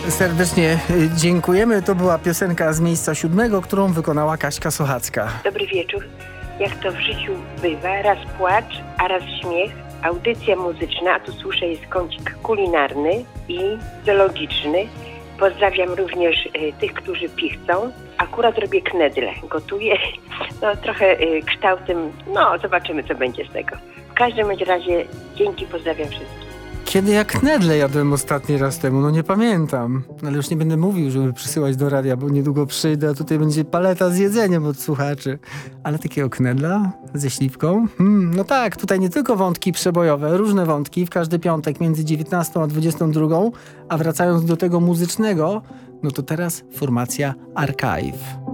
Serdecznie dziękujemy. To była piosenka z miejsca 7, którą wykonała Kaśka Sochacka. Dobry wieczór. Jak to w życiu bywa, raz płacz, a raz śmiech. Audycja muzyczna, a tu słyszę, jest kącik kulinarny i zoologiczny. Pozdrawiam również tych, którzy pichcą. Akurat robię knedle, gotuję, trochę kształtem, zobaczymy, co będzie z tego. W każdym razie dzięki, pozdrawiam wszystkich. Kiedy ja knedle jadłem ostatni raz temu? Nie pamiętam. Ale już nie będę mówił, żeby przysyłać do radia, bo niedługo przyjdę, a tutaj będzie paleta z jedzeniem od słuchaczy. Ale takiego knedla ze śliwką? No tak, tutaj nie tylko wątki przebojowe, różne wątki w każdy piątek między 19 a 22, a wracając do tego muzycznego, to teraz formacja Archive.